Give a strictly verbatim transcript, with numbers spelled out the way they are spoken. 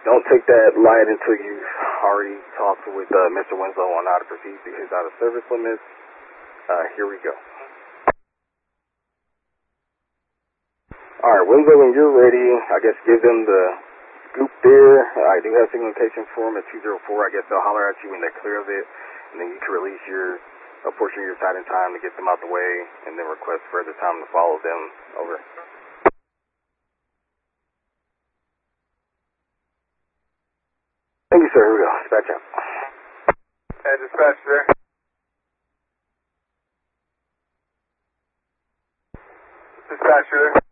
Don't take that light until you've already talked with uh, Mister Winslow on how to proceed to his out of service limits. Uh, here we go. Alright, Winslow, when you're ready, I guess give them the scoop there. I do have signalization for them at two zero four. I guess they'll holler at you when they're clear of it, and then you can release your a portion of your side in time to get them out the way, and then request further time to follow them. Over. Thank you, sir. Here we go. Dispatch out. Hey, dispatch, sir. Dispatch, sir.